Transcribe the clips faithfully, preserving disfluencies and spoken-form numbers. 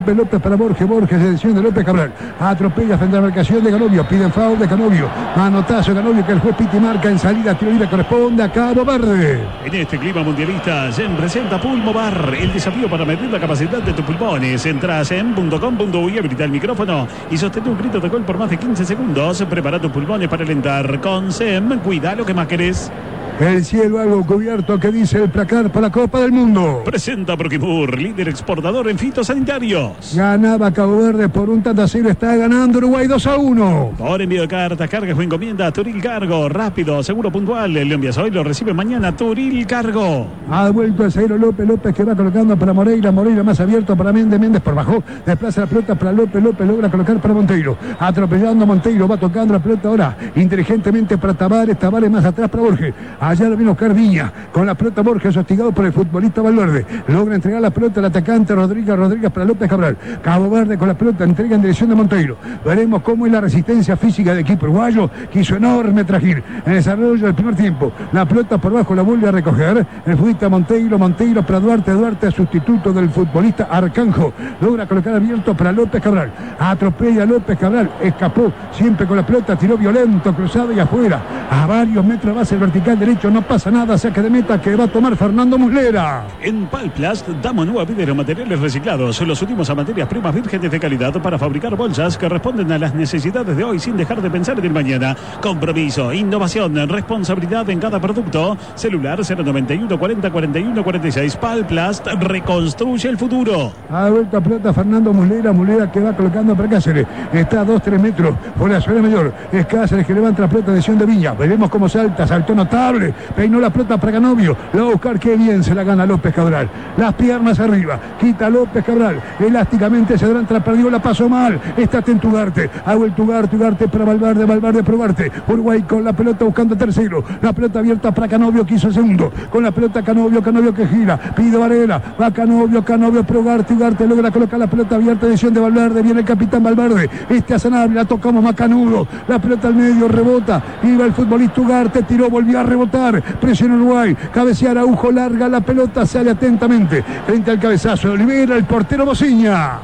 López, López para Borges, Borges, selección de López Cabral. Atropella frente a la marcación de Canovio. Piden foul de Canovio. Manotazo de Canovio que el juez Piti marca en salida. Tiro libre corresponde a Cabo Verde. En este clima mundialista, Zen presenta Pulmovar, el desafío para medir la capacidad de tus pulmones. Entra a zen punto com punto uy, habilita el micrófono y sostén un grito de gol por más de quince segundos. Prepara tus pulmones para alentar. Con Zen, cuida lo que más querés. El cielo algo cubierto que dice el placar para la Copa del Mundo. Presenta Proquimur, líder exportador en fitosanitarios. Ganaba Cabo Verde por un tanto a cero. Está ganando Uruguay dos a uno. Por envío de cartas, cargas o encomienda, Turil Cargo. Rápido, seguro, puntual. Lo envías hoy, lo recibe mañana. Turil Cargo. Ha vuelto el zaguero López. López que va colocando para Moreira. Moreira más abierto para Méndez. Méndez por bajo. Desplaza la pelota para López. López logra colocar para Monteiro. Atropellando a Monteiro. Va tocando la pelota ahora inteligentemente para Tavares. Tavares más atrás para Borges. Allá lo vino Oscar Viña. Con la pelota Borges hostigado por el futbolista Valverde. Logra entregar la pelota al atacante Rodríguez. Rodríguez para López Cabral. Cabo Verde con la pelota entrega en dirección de Monteiro. Veremos cómo es la resistencia física del equipo uruguayo, que hizo enorme trajín en el desarrollo del primer tiempo. La pelota por bajo la vuelve a recoger el futbolista Monteiro. Monteiro para Duarte. Duarte sustituto del futbolista Arcanjo. Logra colocar abierto para López Cabral. Atropella a López Cabral. Escapó siempre con la pelota. Tiró violento, cruzado y afuera. A varios metros base el vertical derecho. No pasa nada. Saque de meta que va a tomar Fernando Muslera. En Palplast damos nueva vida en los materiales reciclados. Los últimos a materias primas vírgenes de calidad para fabricar bolsas que responden a las necesidades de hoy sin dejar de pensar en el mañana. Compromiso, innovación, responsabilidad en cada producto. Celular cero noventa y uno cuarenta cuarenta y uno cuarenta y seis. Palplast reconstruye el futuro. Ha vuelto a pelota Fernando Muslera. Muslera que va colocando para Cáceres. Está a dos tres metros por la zona mayor. Es Cáceres que levanta la pelota de Sion de Viña. Veremos cómo salta. Saltó notable. Peinó la pelota para Canovio. La va a buscar. Qué bien se la gana López Cabral. Las piernas arriba. Quita López Cabral. Elásticamente se adelanta. Perdió. La pasó mal. Está atento Ugarte. Ha vuelto Ugarte. Ugarte para Valverde. Valverde para Ugarte. Uruguay con la pelota buscando tercero. La pelota abierta para Canovio que hizo segundo. Con la pelota Canovio. Canovio que gira. Pide Varela. Va Canovio. Canovio para Ugarte. Ugarte logra colocar la pelota abierta. Decisión de Valverde. Viene el capitán Valverde. Este a Sanabria. La tocamos Macanudo. La pelota al medio. Rebota. Iba el futbolista Ugarte. Tiró. Volvió a rebotar. Presiona Uruguay. Cabecea Araujo. Larga la pelota. Sale atentamente. Frente al cabezazo de Olivera. El portero Bociña.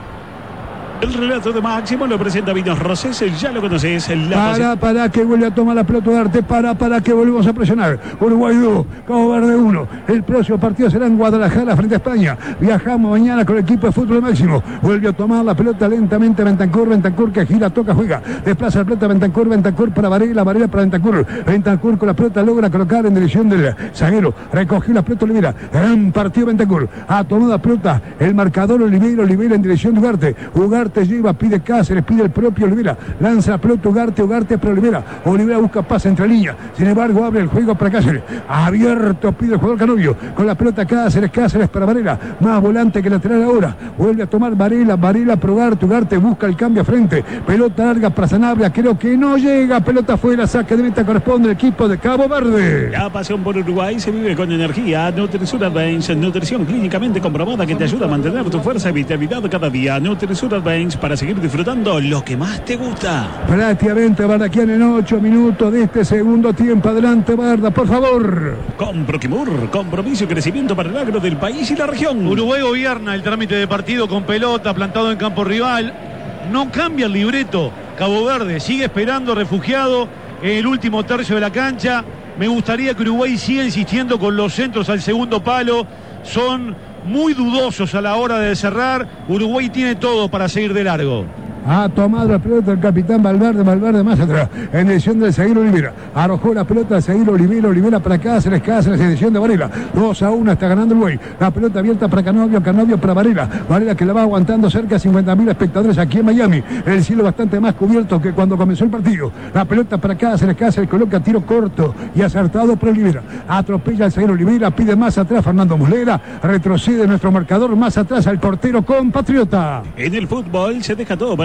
El relato de Máximo lo presenta Vinos Rosés, ya lo conoces. La para, para que vuelve a tomar la pelota Ugarte, para, para que volvemos a presionar. Uruguay dos, Cabo Verde uno. El próximo partido será en Guadalajara frente a España. Viajamos mañana con el equipo de fútbol Máximo. Vuelve a tomar la pelota lentamente Bentancur, Bentancur que gira, toca, juega. Desplaza la pelota Bentancur, Bentancur para Varela, Varela para Bentancur. Bentancur con la pelota logra colocar en dirección del zaguero. Recogió la pelota Olivera. Gran partido Bentancur. Ha tomado la pelota el marcador Olivera, Olivera en dirección de Ugarte. Ugarte lleva, pide Cáceres, pide el propio Olivera, lanza la pelota Ugarte, Ugarte para Olivera, Olivera busca pase entre líneas, sin embargo abre el juego para Cáceres, abierto pide el jugador Canovio, con la pelota Cáceres, Cáceres para Varela, más volante que lateral ahora, vuelve a tomar Varela, Varela para Ugarte, Ugarte busca el cambio a frente, pelota larga para Sanabria, creo que no llega, pelota afuera, saque de meta, corresponde al equipo de Cabo Verde. La pasión por Uruguay se vive con energía. Nutrisur Advance, nutrición clínicamente comprobada que te ayuda a mantener tu fuerza y vitalidad cada día. Nutrisur Advance para seguir disfrutando lo que más te gusta. Prácticamente Bardaquian en ocho minutos de este segundo tiempo. Adelante Barda, por favor. Con Proquimur, compromiso y crecimiento para el agro del país y la región. Uruguay gobierna el trámite de partido con pelota, plantado en campo rival. No cambia el libreto. Cabo Verde sigue esperando, refugiado en el último tercio de la cancha. Me gustaría que Uruguay siga insistiendo con los centros al segundo palo. Son muy dudosos a la hora de cerrar. Uruguay tiene todo para seguir de largo. Ha tomado la pelota el capitán Valverde, Valverde más atrás, en dirección del zaguero Olivera. Arrojó la pelota al zaguero Olivera, Olivera para Cáceres, Cáceres en dirección de Varela. dos a uno está ganando Uruguay. La pelota abierta para Canovio, Canovio para Varela. Varela que la va aguantando cerca de cincuenta mil espectadores aquí en Miami. El cielo bastante más cubierto que cuando comenzó el partido. La pelota para Cáceres, Cáceres coloca tiro corto y acertado por Olivera. Atropella al zaguero Olivera, pide más atrás Fernando Muslera. Retrocede nuestro marcador más atrás al portero compatriota. En el fútbol se deja todo para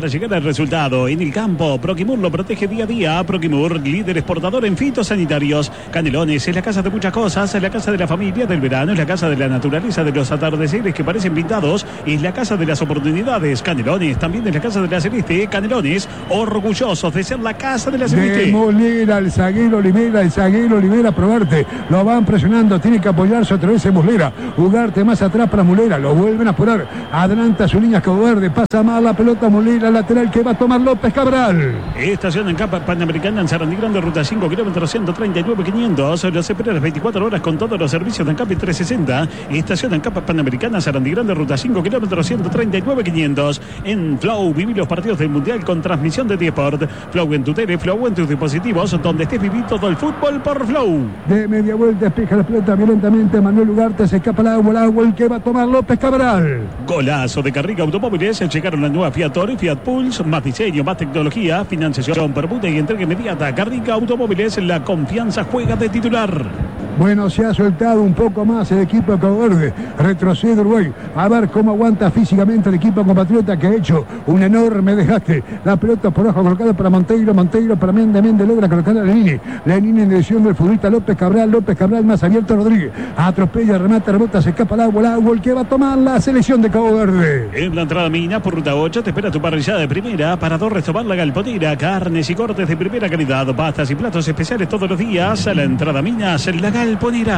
para llegar al resultado. En el campo, Proquimur lo protege día a día. Proquimur, líder exportador en fitosanitarios. Canelones es la casa de muchas cosas, es la casa de la familia del verano, es la casa de la naturaleza, de los atardeceres que parecen pintados, es la casa de las oportunidades. Canelones también es la casa de la celeste. Canelones, orgullosos de ser la casa de la celeste. Muslera, el zaguero Olivera, el zaguero Olivera, probarte. Lo van presionando, tiene que apoyarse otra vez en Muslera. Jugarte más atrás para Muslera, lo vuelven a apurar. Adelanta su línea Cabo Verde, pasa mal la pelota Muslera, lateral que va a tomar López Cabral. Estación en Capa Panamericana en Sarandí Grande, ruta cinco, kilómetros ciento treinta y nueve mil quinientos. Los espera las veinticuatro horas con todos los servicios de Ancapi trescientos sesenta. Estación en Capa Panamericana, Sarandí Grande, ruta cinco, kilómetros ciento treinta y nueve mil quinientos. En Flow, viví los partidos del Mundial con transmisión de T-Sport. Flow en tu tele, Flow en tus dispositivos, donde estés viviendo todo el fútbol por Flow. De media vuelta, despeja la pelota violentamente Manuel Ugarte, se escapa el agua, el agua, el que va a tomar López Cabral. Golazo de Carrica Automóviles, llegaron la nueva Fiat Toro y Fiat Pulse, más diseño, más tecnología, financiación, permuta y entrega inmediata. Carrica Automóviles, la confianza juega de titular. Bueno, se ha soltado un poco más el equipo de Cabo Verde. Retrocede Uruguay. A ver cómo aguanta físicamente el equipo compatriota, que ha hecho un enorme desgaste. La pelota por abajo colocada para Monteiro. Monteiro para Méndez. Méndez logra colocar a Lenini. Lenini en dirección del futbolista López Cabral. López Cabral más abierto Rodríguez. Atropella, remata, rebota, se escapa el agua. El agua, el que va a tomar la selección de Cabo Verde. En la entrada Mina por ruta ocho te espera tu parrillada de primera. Para dos restaurar la Galponera. Carnes y cortes de primera calidad. Pastas y platos especiales todos los días. A la entrada Minas, la Galponera.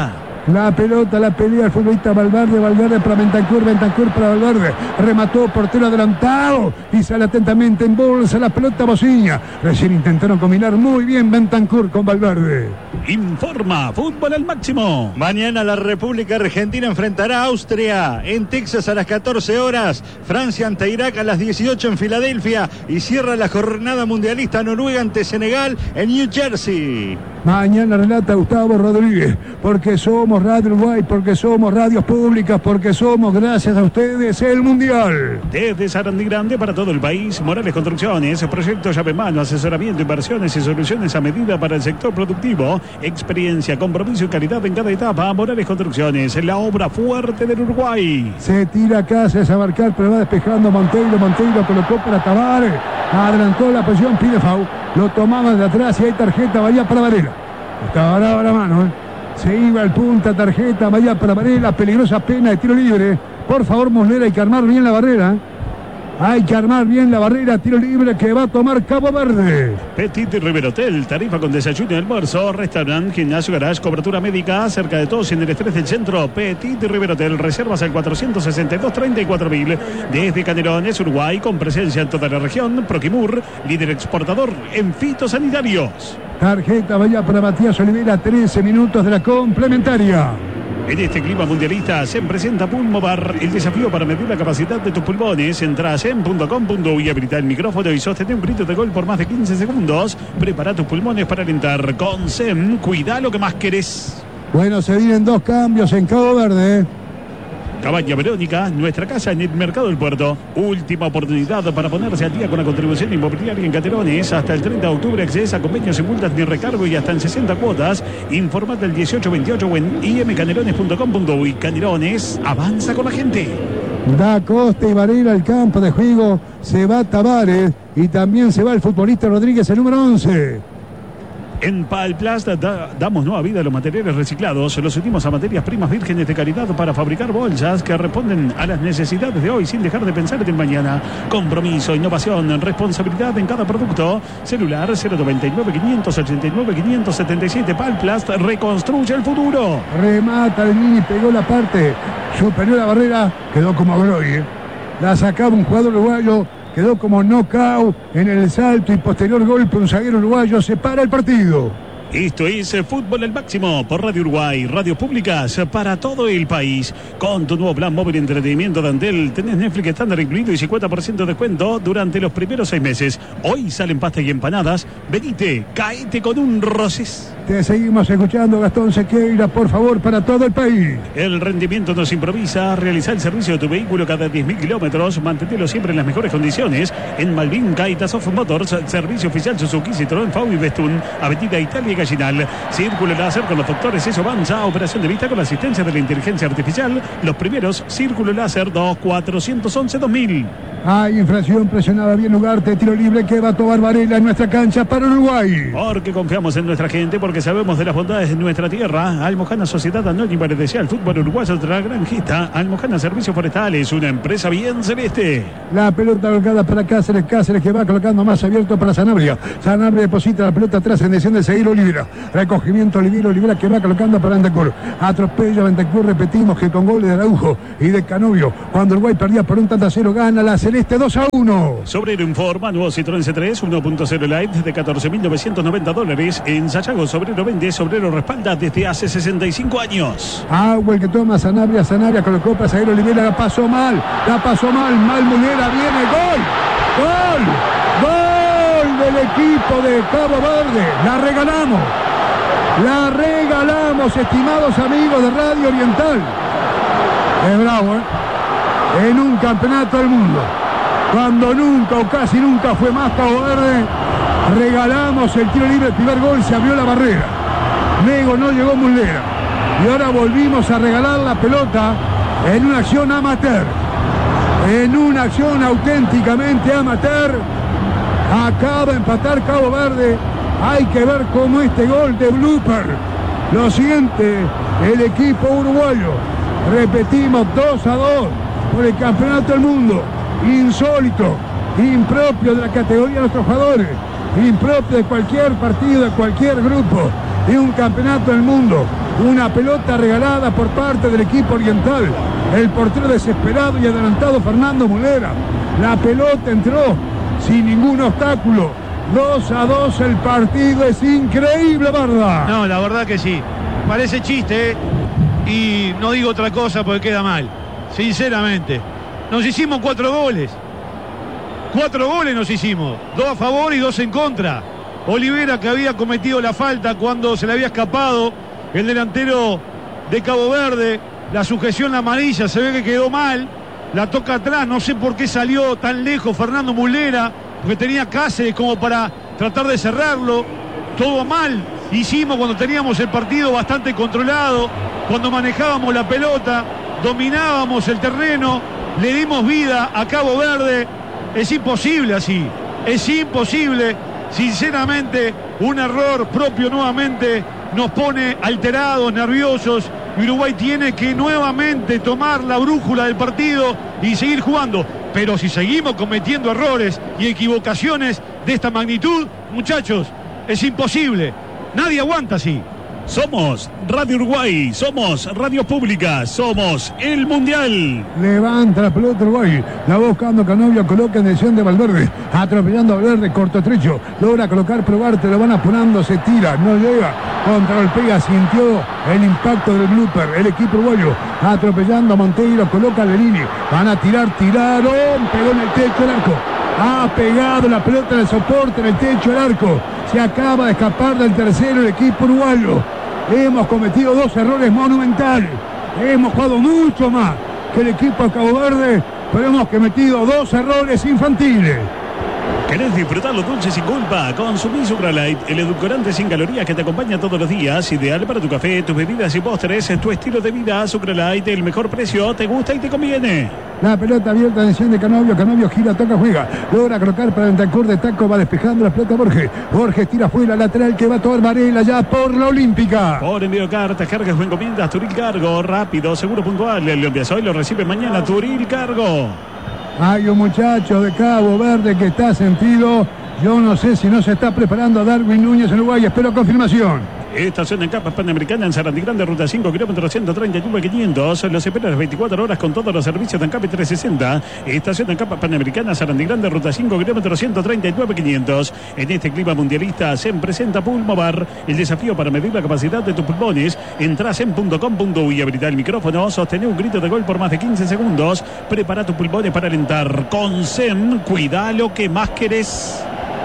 La pelota, la pelea el futbolista Valverde, Valverde para Bentancur, Bentancur para Valverde, remató, portero adelantado y sale atentamente en bolsa la pelota Bociña. Recién intentaron combinar muy bien Bentancur con Valverde. Informa Fútbol al Máximo. Mañana la República Argentina enfrentará a Austria en Texas a las catorce horas, Francia ante Irak a las dieciocho en Filadelfia y cierra la jornada mundialista Noruega ante Senegal en New Jersey. Mañana relata Gustavo Rodríguez, porque somos Radio Uruguay, porque somos radios públicas, porque somos, gracias a ustedes, el Mundial. Desde Sarandí Grande para todo el país, Morales Construcciones, proyecto llave en mano, asesoramiento, inversiones y soluciones a medida para el sector productivo, experiencia, compromiso y calidad en cada etapa. Morales Construcciones, la obra fuerte del Uruguay. Se tira Cáceres a marcar, pero va despejando Monteiro, Monteiro colocó para Tavares, adelantó la posición, pide foul, lo tomaba de atrás y hay tarjeta, vaya para Varela. Estaba brava la mano, ¿eh? Se iba al punta, tarjeta, vaya para Varela, peligrosa pena de tiro libre. Por favor, Muslera, hay que armar bien la barrera. Hay que armar bien la barrera, tiro libre que va a tomar Cabo Verde. Petit River Hotel, tarifa con desayuno y almuerzo, restaurante, gimnasio, garage, cobertura médica, cerca de todos en el estrés del centro. Petit River Hotel, reservas al cuatrocientos sesenta y dos, treinta y cuatro mil. Desde Canelones, Uruguay, con presencia en toda la región. Proquimur, líder exportador en fitosanitarios. Tarjeta vaya para Matías Olivera, trece minutos de la complementaria. En este clima mundialista se presenta Pulmovar, el desafío para medir la capacidad de tus pulmones. Entra a sem punto com punto uy, habilita el micrófono y sostén un grito de gol por más de quince segundos. Prepara tus pulmones para alentar. Con SEM, cuida lo que más querés. Bueno, se vienen dos cambios en Cabo Verde. Cabaña Verónica, nuestra casa en el Mercado del Puerto. Última oportunidad para ponerse al día con la contribución inmobiliaria en Canelones. Hasta el treinta de octubre accedes a convenios sin multas ni recargo y hasta en sesenta cuotas. Informate al dieciocho veintiocho o en i m canelones punto com punto uy. Canelones, avanza con la gente. Da Costa y Varela al campo de juego. Se va Tavares y también se va el futbolista Rodríguez, el número once. En Palplast da, damos nueva vida a los materiales reciclados. Los últimos a materias primas vírgenes de calidad para fabricar bolsas que responden a las necesidades de hoy sin dejar de pensar en el mañana. Compromiso, innovación, responsabilidad en cada producto. Celular cero noventa y nueve, quinientos ochenta y nueve, quinientos setenta y siete. Palplast reconstruye el futuro. Remata el Nini, pegó la parte superior a la barrera. Quedó como Groy, ¿eh? La sacaba un jugador uruguayo. Quedó como knockout en el salto y posterior golpe. Un zaguero uruguayo separa el partido. Esto es Fútbol al Máximo por Radio Uruguay, radios públicas para todo el país. Con tu nuevo plan móvil de entretenimiento de Antel, tenés Netflix estándar incluido y cincuenta por ciento de descuento durante los primeros seis meses. Hoy salen pastas y empanadas. Venite, caete con un Rosés. Te seguimos escuchando, Gastón Sequeira, por favor, para todo el país. El rendimiento nos improvisa. Realiza el servicio de tu vehículo cada diez mil kilómetros. Manténlo siempre en las mejores condiciones. En Malvin, Kaitas of Motors, servicio oficial Suzuki, Citroën, Fau y Bestun, Avenida Italia y Gallinal. Círculo láser con los doctores Eso Banza. Operación de vista con la asistencia de la inteligencia artificial. Los primeros, Círculo láser dos cuatrocientos once dos mil. Hay infracción, presionaba bien Ugarte, tiro libre que va a tomar Varela en nuestra cancha para Uruguay. Porque confiamos en nuestra gente, porque sabemos de las bondades de nuestra tierra. Almojana Sociedad Anónima le desea al fútbol uruguayo otra granjista. Almojana Servicios Forestales, una empresa bien celeste. La pelota colocada para Cáceres, Cáceres que va colocando más abierto para Sanabria. Sanabria deposita la pelota atrás en decisión de seguir Olivera. Recogimiento Olivera, Olivera que va colocando para Bentancur. Atropello Bentancur, repetimos que con goles de Araujo y de Canovio. Cuando Uruguay perdía por un tanto a cero, gana la Celeste dos a uno. Sobrero informa, nuevo Citroën C tres uno punto cero Light de catorce mil novecientos noventa dólares. En Sayago Sobrero vende, Sobrero respalda desde hace sesenta y cinco años. Agua el que toma Sanabria, Sanabria colocó para seguir Olivera, la pasó mal, la pasó mal, mal Mulera, viene, gol, gol, gol del equipo de Cabo Verde. La regalamos, la regalamos, estimados amigos de Radio Oriental. Es bravo, ¿eh? En un campeonato del mundo, cuando nunca o casi nunca fue más Cabo Verde, regalamos el tiro libre, el primer gol, se abrió la barrera. Luego no llegó Mulera. Y ahora volvimos a regalar la pelota en una acción amateur. En una acción auténticamente amateur. Acaba de empatar Cabo Verde. Hay que ver cómo este gol de blooper lo siente el equipo uruguayo. Repetimos, dos a dos por el campeonato del mundo. Insólito, impropio de la categoría de nuestros jugadores, impropio de cualquier partido, de cualquier grupo, de un campeonato del mundo. Una pelota regalada por parte del equipo oriental. El portero desesperado y adelantado Fernando Mulera. La pelota entró sin ningún obstáculo. dos a dos el partido, es increíble, Barda. No, la verdad que sí. Parece chiste, ¿eh? Y no digo otra cosa porque queda mal. Sinceramente. Nos hicimos cuatro goles. Cuatro goles nos hicimos. Dos a favor y dos en contra. Olivera, que había cometido la falta cuando se le había escapado el delantero de Cabo Verde. La sujeción amarilla, se ve que quedó mal. La toca atrás, no sé por qué salió tan lejos Fernando Mulera, porque tenía Cáceres como para tratar de cerrarlo. Todo mal hicimos cuando teníamos el partido bastante controlado, cuando manejábamos la pelota, dominábamos el terreno, le dimos vida a Cabo Verde. Es imposible así, es imposible. Sinceramente, un error propio nuevamente nos pone alterados, nerviosos. Uruguay tiene que nuevamente tomar la brújula del partido y seguir jugando. Pero si seguimos cometiendo errores y equivocaciones de esta magnitud, muchachos, es imposible. Nadie aguanta así. Somos Radio Uruguay, somos Radio Pública, somos el Mundial. Levanta la pelota Uruguay, la va buscando Canovio, coloca en dirección de Valverde, atropellando a Valverde, corto trecho, logra colocar Probarte, lo van apurando, se tira, no llega, contragolpea, sintió el impacto del blooper, el equipo uruguayo, atropellando a Monteiro, coloca a Lelini, van a tirar, tiraron, pegó en el techo del arco, ha pegado la pelota en el soporte, en el techo del arco, se acaba de escapar del tercero el equipo uruguayo. Hemos cometido dos errores monumentales. Hemos jugado mucho más que el equipo de Cabo Verde, pero hemos cometido dos errores infantiles. ¿Querés disfrutar los dulces sin culpa? Consumí Sucralite, el edulcorante sin calorías que te acompaña todos los días, ideal para tu café, tus bebidas y postres, tu estilo de vida. Sucralite, el mejor precio, te gusta y te conviene. La pelota abierta en dirección de Canovio, Canovio gira, toca, juega, logra colocar para Bentancur, de taco, va despejando la pelota Borges, Borges tira fuera, lateral que va a tomar Varela ya por la Olímpica. Por envío de cartas, cargas o encomiendas, Turil Cargo, rápido, seguro, puntual, el envías hoy, lo recibe mañana, Turil Cargo. Hay un muchacho de Cabo Verde que está sentido. Yo no sé si no se está preparando a Darwin Núñez en Uruguay. Espero confirmación. Estación en Capa Panamericana en Sarandí Grande, ruta cinco, kilómetros ciento treinta y nueve quinientos. Los espera las veinticuatro horas con todos los servicios de Ancape trescientos sesenta. Estación en Capa Panamericana, Sarandí Grande, ruta cinco, kilómetros ciento treinta y nueve quinientos. En este clima mundialista se presenta Pulmovar, el desafío para medir la capacidad de tus pulmones. Entra en punto com punto uy, habilita el micrófono, sostener un grito de gol por más de quince segundos. Prepara tus pulmones para alentar. Con S E M, cuida lo que más querés.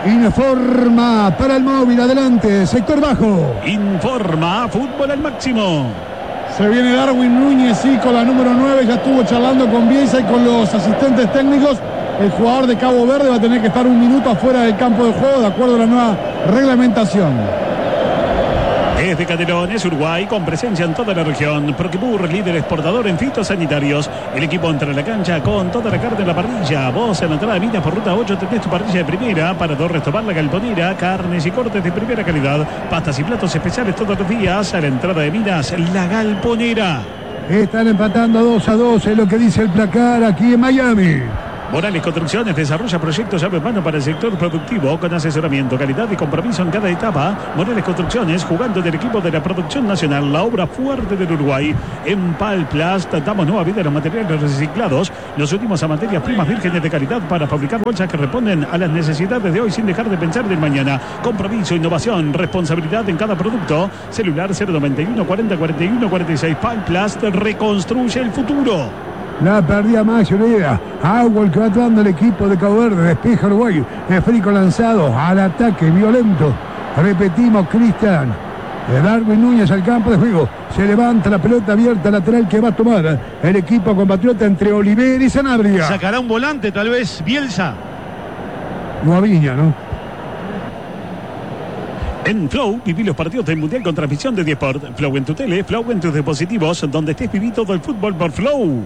Informa para el móvil, adelante, sector bajo. Informa, fútbol al máximo. Se viene Darwin Núñez, sí, con la número nueve, ya estuvo charlando con Bielsa y con los asistentes técnicos. El jugador de Cabo Verde va a tener que estar un minuto afuera del campo de juego, de acuerdo a la nueva reglamentación. Desde Canelones, Uruguay, con presencia en toda la región. Proquimur, líder exportador en fitosanitarios. El equipo entra en la cancha con toda la carne en la parrilla. Vos en la entrada de Minas por ruta ocho tenés tu parrilla de primera. Para dos restaurar la galponera. Carnes y cortes de primera calidad. Pastas y platos especiales todos los días. A la entrada de Minas, la galponera. Están empatando dos a dos, es lo que dice el placar aquí en Miami. Morales Construcciones desarrolla proyectos llave en mano para el sector productivo con asesoramiento, calidad y compromiso en cada etapa. Morales Construcciones, jugando del equipo de la producción nacional, la obra fuerte del Uruguay. En Palplast damos nueva vida a los materiales reciclados, los últimos a materias primas vírgenes de calidad para fabricar bolsas que responden a las necesidades de hoy sin dejar de pensar del mañana. Compromiso, innovación, responsabilidad en cada producto. Celular cero noventa y uno cuarenta cuarenta y uno cuarenta y seis. Palplast reconstruye el futuro. La perdía Maxi Olivera. Agua el que va atrando el equipo de Cabo Verde. Despeja Uruguay. Esférico lanzado al ataque violento. Repetimos, Cristian. Darwin Núñez al campo de juego. Se levanta la pelota abierta lateral que va a tomar el equipo compatriota entre Olivera y Sanabria. Sacará un volante, tal vez Bielsa. Guaviña, ¿no? En Flow, viví los partidos del Mundial con transmisión de Diesport. Flow en tu tele, Flow en tus dispositivos, donde estés viví todo el fútbol por Flow.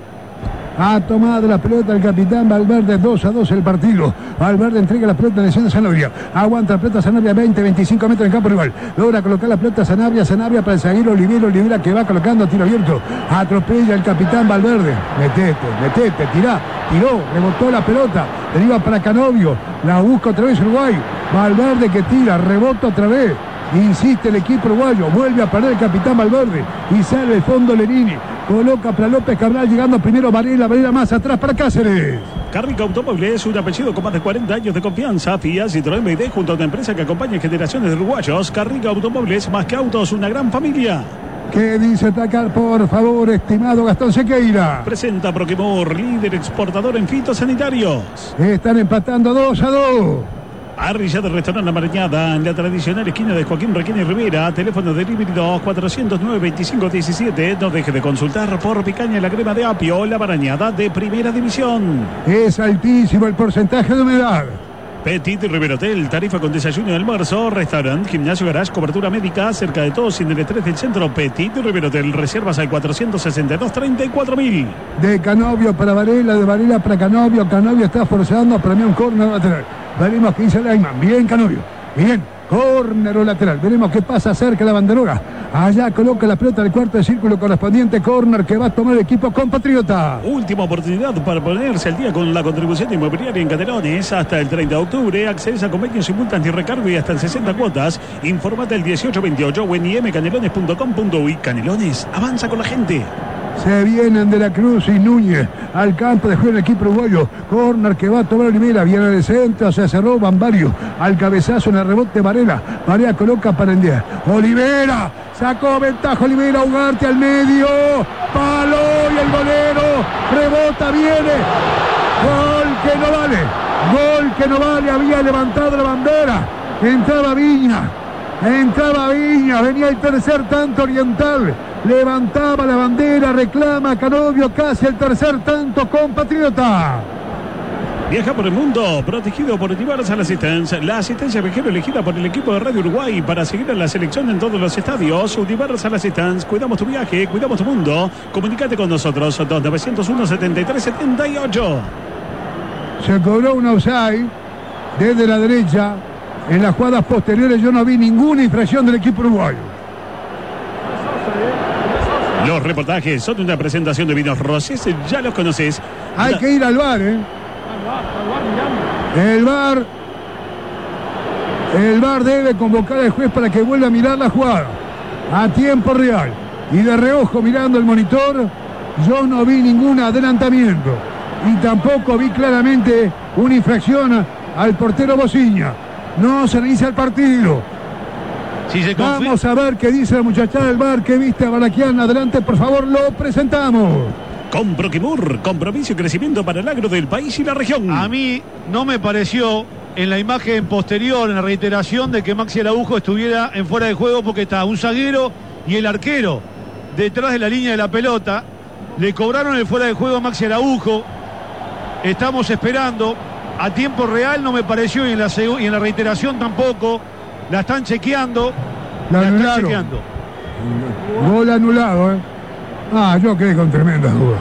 Ha tomado la pelota el capitán Valverde, dos a dos el partido. Valverde entrega la pelota en el Sanabria. Aguanta la pelota Sanabria, veinte, veinticinco metros en campo rival. Logra colocar la pelota Sanabria, Sanabria para el zaguero Olivera, Olivera que va colocando tiro abierto. Atropella el capitán Valverde. Metete, metete, tirá, tiró, rebotó la pelota. Deriva para Canovio. La busca otra vez Uruguay. Valverde que tira, rebota otra vez. Insiste el equipo uruguayo. Vuelve a perder el capitán Valverde. Y sale el fondo Lerini. Coloca para López Cabral, llegando primero Varela, Varela más atrás para Cáceres. Carrico Automóviles, un apellido con más de cuarenta años de confianza. Fiat, Citroën, B D, junto a una empresa que acompaña generaciones de uruguayos. Carrico Automóviles, más que autos, una gran familia. ¿Qué dice Tacar, por favor, estimado Gastón Sequeira? Presenta Proquimur, líder exportador en fitosanitarios. Están empatando dos a dos. Parrilla del restaurante La Marañada, en la tradicional esquina de Joaquín Requena y Rivera. Teléfono delivery dos cuatrocientos nueve veinticinco diecisiete. No deje de consultar por picaña la crema de apio, La Marañada de primera división. Es altísimo el porcentaje de humedad. Petit River Hotel, tarifa con desayuno y almuerzo, restaurante, gimnasio, garage, cobertura médica, cerca de todo, sin el estrés del centro. Petit River Hotel, reservas al cuatrocientos sesenta y dos, treinta y cuatro mil. De Canovio para Varela, de Varela para Canovio. Canovio está forzando, premia un córner lateral. Veremos qué dice Leyman. Bien, Canovio. Bien. Córner lateral. Veremos qué pasa cerca de la banderoga. Allá coloca la pelota del cuarto de círculo correspondiente. Córner que va a tomar el equipo compatriota. Última oportunidad para ponerse al día con la contribución inmobiliaria en Canelones. Hasta el treinta de octubre. Accedes a convenios y multas ni recargo y hasta en sesenta cuotas. Informate al dieciocho veintiocho o en i m canelones punto com punto u y. Canelones, avanza con la gente. Se vienen de la Cruz y Núñez al campo de juego el equipo uruguayo. Córner que va a tomar Olivera. Viene el centro, se cerró Bambario. Al cabezazo en el rebote Varela. Varela coloca para el diez. Olivera. Sacó ventaja Olivera. Ugarte al medio. Palo y el golero. Rebota, viene. Gol que no vale. Gol que no vale. Había levantado la bandera. Entraba Viña. Entraba Viña. Venía el tercer tanto oriental. Levantaba la bandera, reclama Canovio, casi el tercer tanto compatriota. Viaja por el mundo, protegido por Universal Assistance, la asistencia viajero elegida por el equipo de Radio Uruguay para seguir a la selección en todos los estadios. Universal Assistance, cuidamos tu viaje, cuidamos tu mundo. Comunícate con nosotros, dos nueve cero uno, setenta y tres setenta y ocho. Se cobró un offside desde la derecha. En las jugadas posteriores yo no vi ninguna infracción del equipo uruguayo. Los reportajes son una presentación de Vinos Roses, ya los conoces. Hay que ir al V A R, ¿eh? El V A R. El V A R debe convocar al juez para que vuelva a mirar la jugada a tiempo real. Y de reojo mirando el monitor, yo no vi ningún adelantamiento. Y tampoco vi claramente una infracción al portero Bociña. No se reinicia el partido. Si se Vamos a ver qué dice la muchachada del V A R que viste a Balaquian. Adelante, por favor, lo presentamos. Con Proquimur, compromiso y crecimiento para el agro del país y la región. A mí no me pareció en la imagen posterior, en la reiteración, de que Maxi Araujo estuviera en fuera de juego, porque está un zaguero y el arquero detrás de la línea de la pelota. Le cobraron el fuera de juego a Maxi Araujo. Estamos esperando. A tiempo real no me pareció, y en la, y en la reiteración tampoco. La están chequeando. La La están anularon. chequeando. Gol anulado, ¿eh? Ah, yo quedé con tremenda duda.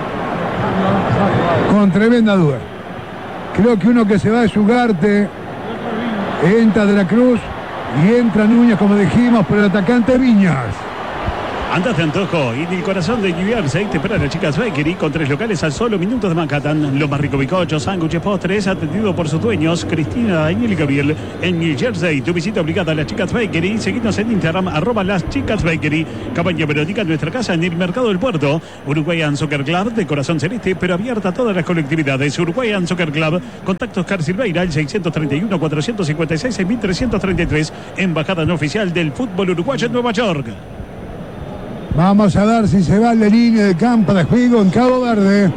Con tremenda duda. Creo que uno que se va es Ugarte, entra De la Cruz y entra Núñez, como dijimos, por el atacante Viñas. Andas de antojo y en el corazón de New Jersey te espera la Chicas Bakery con tres locales a solo minutos de Manhattan. Los más ricos bizcochos, sándwiches, postres, atendido por sus dueños, Cristina, Daniel y Gabriel. En New Jersey, tu visita obligada a las Chicas Bakery. Seguinos en Instagram, arroba las Chicas Bakery. Campaña periódica en nuestra casa en el Mercado del Puerto. Uruguayan Soccer Club, de corazón celeste, pero abierta a todas las colectividades. Uruguayan Soccer Club, contactos Car Silveira, el seiscientos treinta y uno, cuatrocientos cincuenta y seis, seis mil trescientos treinta y tres. Embajada no oficial del fútbol uruguayo en Nueva York. Vamos a ver si se va la línea de campo de juego en Cabo Verde.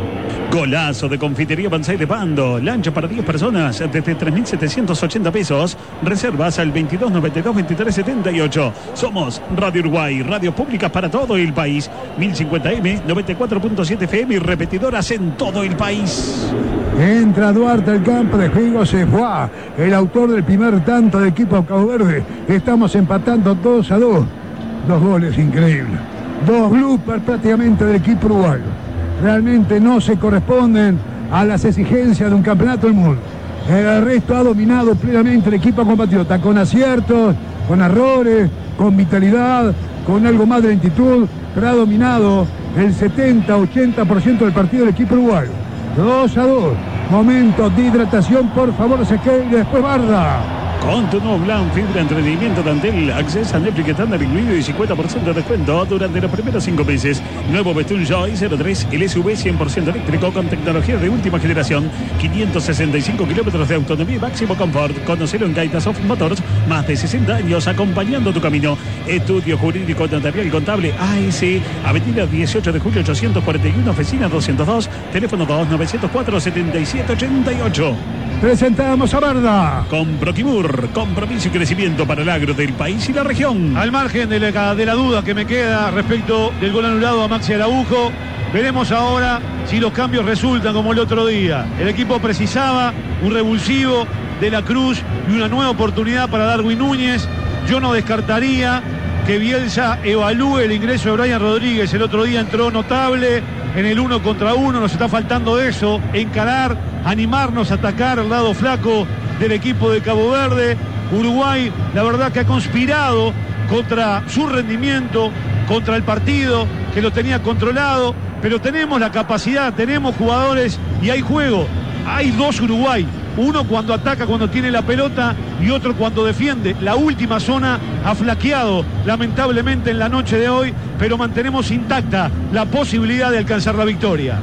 Golazo de Confitería Banzai de Pando. Lancha para diez personas desde tres mil setecientos ochenta pesos. Reservas al veintidós noventa y dos veintitrés setenta y ocho. Somos Radio Uruguay, radio pública para todo el país. mil cincuenta eme, noventa y cuatro punto siete F M y repetidoras en todo el país. Entra Duarte al campo de juego, se fue el autor del primer tanto del equipo Cabo Verde. Estamos empatando dos a dos. Dos goles increíbles. Dos bloopers prácticamente del equipo uruguayo. Realmente no se corresponden a las exigencias de un campeonato del mundo. El resto ha dominado plenamente el equipo compatriota, con aciertos, con errores, con vitalidad, con algo más de lentitud, pero ha dominado el setenta ochenta por ciento del partido del equipo uruguayo. dos a dos. Momento de hidratación, por favor, se quede y después Barda. Con tu nuevo plan Fibra Entretenimiento Tantel, acceso a Netflix estándar incluido y cincuenta por ciento de descuento durante los primeros cinco meses. Nuevo Bestun Joy cero tres, el S U V cien por ciento eléctrico con tecnología de última generación, quinientos sesenta y cinco kilómetros de autonomía y máximo confort. Conocelo en Gaitas of Motors, más de sesenta años acompañando tu camino. Estudio Jurídico Notarial y Contable A S, Avenida dieciocho de julio ochocientos cuarenta y uno, oficina doscientos dos, teléfono dos nueve cero cuatro setenta y siete ochenta y ocho. Presentamos a Barda. Con Proquimur, compromiso y crecimiento para el agro del país y la región. Al margen de la, de la duda que me queda respecto del gol anulado a Maxi Araujo, veremos ahora si los cambios resultan como el otro día. El equipo precisaba un revulsivo de la Cruz y una nueva oportunidad para Darwin Núñez. Yo no descartaría que Bielsa evalúe el ingreso de Brian Rodríguez. El otro día entró notable en el uno contra uno. Nos está faltando eso, encarar, animarnos a atacar al lado flaco del equipo de Cabo Verde. Uruguay, la verdad que ha conspirado contra su rendimiento, contra el partido, que lo tenía controlado, pero tenemos la capacidad, tenemos jugadores y hay juego. Hay dos Uruguay, uno cuando ataca, cuando tiene la pelota, y otro cuando defiende. La última zona ha flaqueado lamentablemente en la noche de hoy, pero mantenemos intacta la posibilidad de alcanzar la victoria.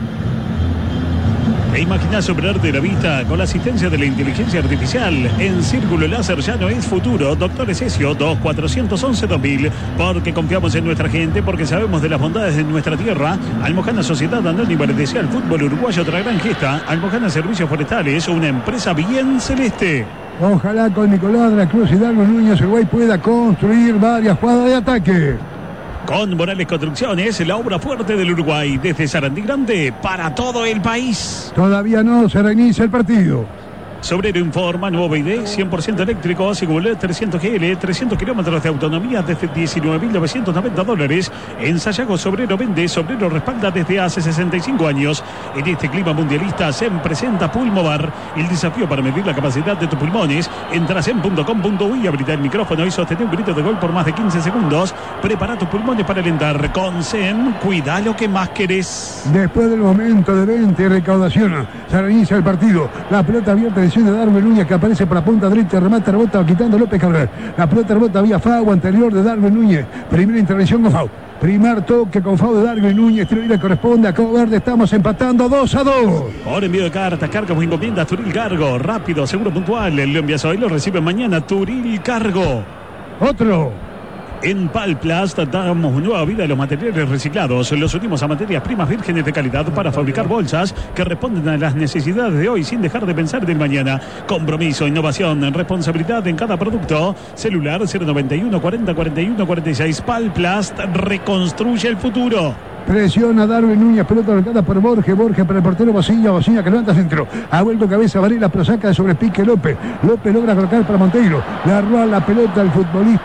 ¿Te imaginas operarte la vista con la asistencia de la inteligencia artificial? En Círculo Láser ya no es futuro. Doctor Esesio, dos cuatro once dos mil. Porque confiamos en nuestra gente, porque sabemos de las bondades de nuestra tierra. Almojana Sociedad Anónima le desea al fútbol uruguayo otra gran gesta. Almojana Servicios Forestales, una empresa bien celeste. Ojalá con Nicolás de la Cruz y Darwin Núñez Uruguay pueda construir varias jugadas de ataque. Con Morales Construcciones, la obra fuerte del Uruguay, desde Sarandí Grande para todo el país. Todavía no se reinicia el partido. Sobrero informa, nuevo B I D, cien por ciento eléctrico, Sigulé trescientos G L, trescientos kilómetros de autonomía desde diecinueve mil novecientos noventa dólares. En Sayago, Sobrero vende, Sobrero respalda desde hace sesenta y cinco años. En este clima mundialista se presenta Pulmovar, el desafío para medir la capacidad de tus pulmones. Entra a S E M punto com punto U Y, abrita el micrófono y sostén un grito de gol por más de quince segundos. Prepara tus pulmones para alentar. Con S E M, cuida lo que más querés. Después del momento de venta y recaudación, se reinicia el partido. La pelota abierta de Darwin Núñez, que aparece por la punta derecha, remata, rebota, quitando López Cabral. La pelota rebota vía FAU anterior de Darwin Núñez. Primera intervención con FAU. Primer toque con FAU de Darwin Núñez. Tiro libre corresponde a Cabo Verde. Estamos empatando dos a dos. Por envío de cartas, cargos o encomiendas, Turil Cargo. Rápido, seguro, puntual. Lo envías hoy, lo recibe mañana. Turil Cargo. Otro. En Palplast damos nueva vida a los materiales reciclados, los últimos a materias primas vírgenes de calidad para fabricar bolsas que responden a las necesidades de hoy sin dejar de pensar del mañana. Compromiso, innovación, responsabilidad en cada producto. Celular cero noventa y uno cuarenta cuarenta y uno cuarenta y seis. Palplast reconstruye el futuro. Presiona Darwin Núñez, pelota marcada por Borges, Borges para el portero Bocilla, Bocilla que levanta centro, ha vuelto cabeza Varela, pero saca de sobrepique López, López logra colocar para Monteiro, le arroja la pelota al futbolista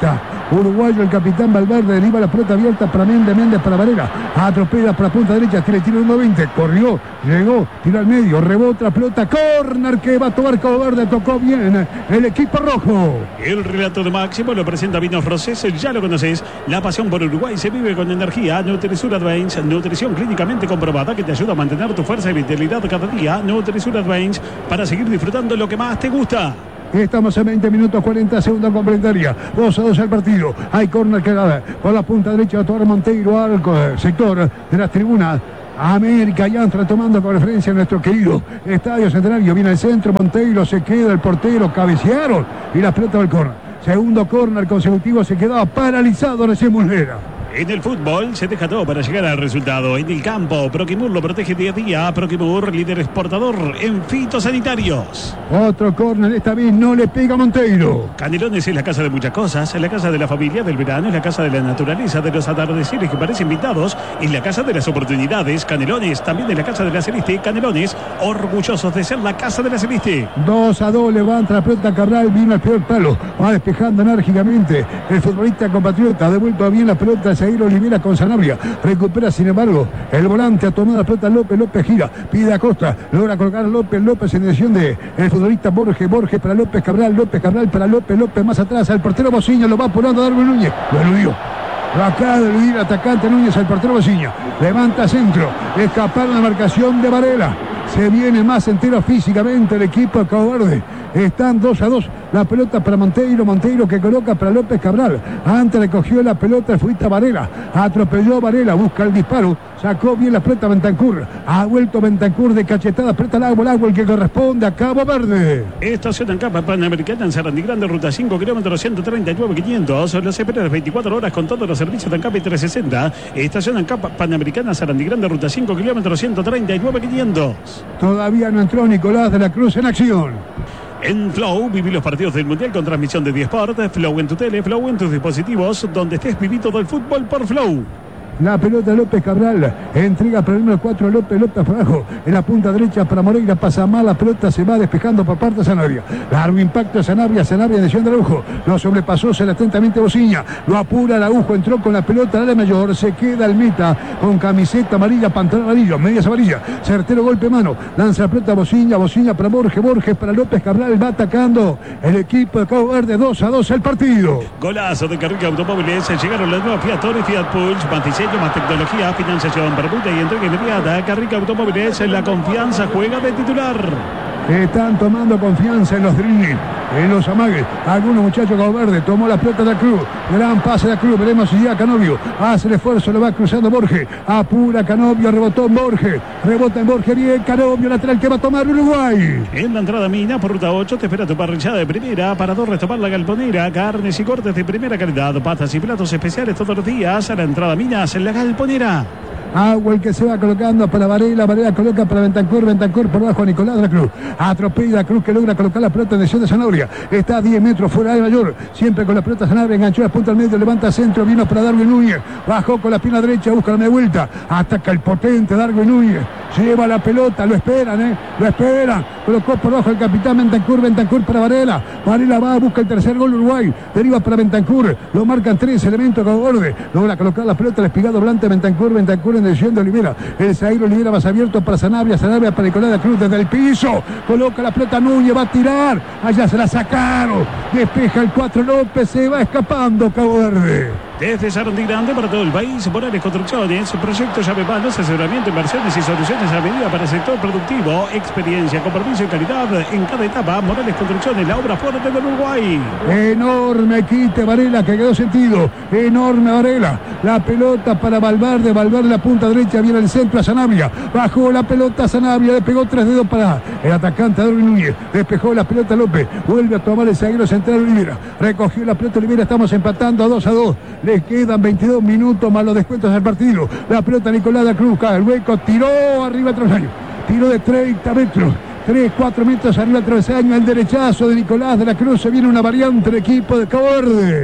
uruguayo, el capitán Valverde, deriva la pelota abierta para Méndez, Méndez para Varela, atropella para punta derecha, tiene tiro uno veinte, corrió, llegó, tiro al medio, rebota la pelota, córner que va a tomar Cabo Verde, tocó bien el equipo rojo. El relato de Máximo lo presenta Vinos Rosés, ya lo conoces, la pasión por Uruguay se vive con energía. Nutrisur Advance, nutrición clínicamente comprobada que te ayuda a mantener tu fuerza y vitalidad cada día. Nutrisur Advance, para seguir disfrutando lo que más te gusta. Estamos en veinte minutos cuarenta segundos complementaria. dos a dos el partido. Hay córner que da por la punta derecha de Torre Monteiro al sector de las tribunas. América ya entra tomando con referencia a nuestro querido Estadio Centenario. Viene el centro, Monteiro se queda, el portero cabecearon y la pelota del córner. Segundo córner consecutivo, se quedaba paralizado recién Muslera. En el fútbol se deja todo para llegar al resultado. En el campo, Proquimur lo protege día a día. Proquimur, líder exportador en fitosanitarios. Otro córner, esta vez no le pega a Monteiro. Canelones es la casa de muchas cosas. Es la casa de la familia, del verano, es la casa de la naturaleza, de los atardeceres que parecen invitados. Es la casa de las oportunidades. Canelones, también es la casa de la Celeste. Canelones, orgullosos de ser la casa de la Celeste. dos a dos, levanta la pelota Cabral, vino al peor palo. Va despejando enérgicamente el futbolista compatriota. Ha devuelto bien la pelota. Zaguero Olivera con Sanabria, recupera sin embargo el volante, ha tomado la pelota López, López gira, pide a Costa, logra colgar López, López en dirección de el futbolista Borges, Borges para López Cabral, López Cabral para López, López más atrás, al portero Bociña, lo va apurando Darwin Núñez, lo eludió. Lo acaba de eludir el atacante Núñez al portero Bociña, levanta centro, escapar la marcación de Varela, se viene más entero físicamente el equipo de Cabo Verde. Están dos a dos, la pelota para Monteiro, Monteiro que coloca para López Cabral, antes recogió la pelota el futbolista Varela, atropelló a Varela, busca el disparo, sacó bien la pelota Bentancur, ha vuelto Bentancur de cachetada, pelota al agua, el agua el que corresponde a Cabo Verde. Estación en capa Panamericana en Sarandí Grande, ruta cinco, kilómetros ciento treinta y nueve quinientos, los esperas veinticuatro horas con todos los servicios de Ancapa y trescientos sesenta. Estación en capa Panamericana Sarandí Grande, ruta cinco, kilómetros ciento treinta y nueve quinientos. Todavía no entró Nicolás de la Cruz en acción. En Flow, viví los partidos del Mundial con transmisión de diesport. Flow en tu tele, Flow en tus dispositivos, donde estés viví todo el fútbol por Flow. La pelota López Cabral, entrega para el número cuatro López, López por abajo, en la punta derecha para Moreira, pasa mal, la pelota se va despejando por parte de Sanabria. Largo impacto de Sanabria, Sanabria en dirección de Araujo, lo sobrepasó, se le atentamente Bociña, lo apura Araujo, entró con la pelota a la mayor, se queda el meta con camiseta amarilla, pantalón amarillo, medias amarillas, certero golpe mano, lanza la pelota Bociña, Bociña para Borges, Borges para López Cabral, va atacando el equipo de Cabo Verde, dos a dos el partido. Golazo de Carrica Automóviles, llegaron las nuevas Fiat Toro y Fiat Pulse, Manticello, más tecnología, financiación, permuta y entrega inmediata. Carrica Automóviles, la confianza juega de titular. Están tomando confianza en los dribbling, en los amagues. Algunos muchachos Cabo Verde, tomó la pelota de la Cruz, gran pase de la Cruz, veremos si llega Canovio, hace el esfuerzo, lo va cruzando Borges, apura Canovio, rebotó en Borges, rebota en Borges, bien Canovio, lateral que va a tomar Uruguay. En la entrada Mina, por ruta ocho, te espera tu parrillada de primera, para dos restopar la galponera, carnes y cortes de primera calidad, patas y platos especiales todos los días, a la entrada Minas, en la galponera. Agua el que se va colocando para Varela, Varela coloca para Bentancur, Bentancur por abajo a Nicolás de la Cruz, atropella la Cruz que logra colocar la pelota en dirección de Sanabria, está a diez metros fuera de mayor, siempre con la pelota Sanabria, enganchó la punta al medio, levanta centro, vino para Darwin Núñez, bajó con la pierna derecha, busca la media vuelta, ataca el potente Darwin Núñez, lleva la pelota, lo esperan, eh, lo esperan, colocó por abajo el capitán Bentancur, Bentancur para Varela, Varela va, busca el tercer gol Uruguay, deriva para Bentancur, lo marcan tres elementos Cabo Verde, logra colocar la pelota, el espigado volante Bentancur, Bentancur en dirección de Olivera, el zaguero Olivera más abierto para Sanabria, Sanabria para Nicolás de la Cruz desde el piso, coloca la pelota Núñez, va a tirar, allá se la sacaron, despeja el cuatro López, se va escapando Cabo Verde. Desde Sarandí Grande para todo el país, Morales Construcciones, proyectos, llave manos, asesoramiento, inversiones y soluciones a medida para el sector productivo, experiencia, compromiso y calidad en cada etapa. Morales Construcciones, la obra fuerte del Uruguay. Enorme quite Varela que quedó sentido, enorme Varela, la pelota para Valverde, Valverde la punta derecha, viene el centro a Sanabria, bajó la pelota a Sanabria, le pegó tres dedos para el atacante Darwin Núñez, despejó la pelota López, vuelve a tomar el zaguero central Olivera, recogió la pelota Olivera, estamos empatando a dos a dos. Le quedan veintidós minutos más los descuentos del partido. La pelota Nicolás de la Cruz, cae el hueco, tiró arriba al travesaño. Tiro de treinta metros. tres, cuatro metros arriba del travesaño. El derechazo de Nicolás de la Cruz. Se viene una variante del equipo de Cabo Verde.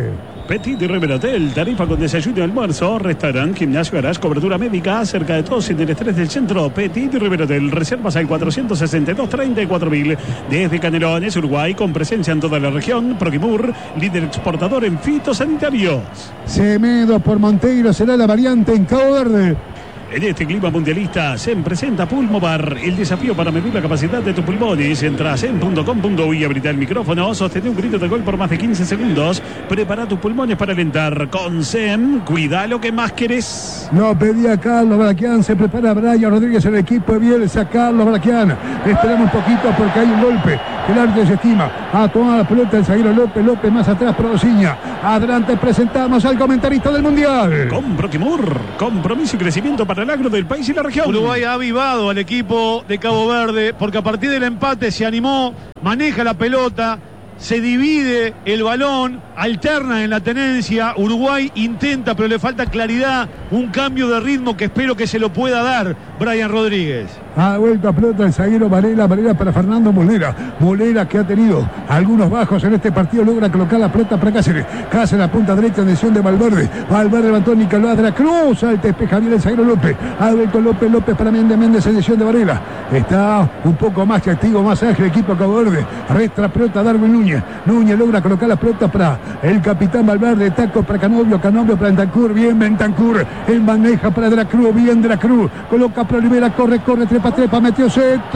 Petit y River Hotel, tarifa con desayuno y almuerzo, restaurante, gimnasio, garage, cobertura médica, cerca de todos en el estrés del centro. Petit y River Hotel, reservas al cuatrocientos sesenta y dos, treinta y cuatro mil. Desde Canelones, Uruguay, con presencia en toda la región. Proquimur, líder exportador en fitosanitarios. Semedo por Monteiro será la variante en Cabo Verde. En este clima mundialista, SEM presenta Pulmobar, el desafío para medir la capacidad de tus pulmones. Entra a sem punto com punto uy, abrita el micrófono, sostén un grito de gol por más de quince segundos. Prepara tus pulmones para alentar. Con SEM, cuida lo que más querés. Lo pedía Carlos Baraquian, se prepara Brian Rodríguez en el equipo de Bielsa. Carlos Baraquian, esperamos un poquito porque hay un golpe que el árbitro se estima. A tomar la pelota el zaguero López, López más atrás, Prodociña. Adelante presentamos al comentarista del Mundial. Con Proquimur, compromiso y crecimiento para el agro del país y la región. Uruguay ha avivado al equipo de Cabo Verde porque a partir del empate se animó, maneja la pelota, se divide el balón, alterna en la tenencia. Uruguay intenta, pero le falta claridad, un cambio de ritmo que espero que se lo pueda dar Brian Rodríguez. Ha vuelto a pelota el zaguero Varela, Varela para Fernando Molera. Molera, que ha tenido algunos bajos en este partido, logra colocar la pelota para Cáceres. Cáceres a punta derecha en dirección de Valverde. Valverde levantó Nicolás de la Cruz, al despeja bien el zaguero López. Ha vuelto López, López para Méndez, Méndez en dirección de Varela. Está un poco más activo, más ágil el equipo Cabo Verde. Resta pelota Darwin Núñez. Núñez logra colocar la pelota para el capitán Valverde. Taco para Canovio, Canovio para Bentancur. Bien Bentancur en bandeja para De la Cruz. Bien De la Cruz. Coloca para Olivera, corre, corre, trepa, trepa, metió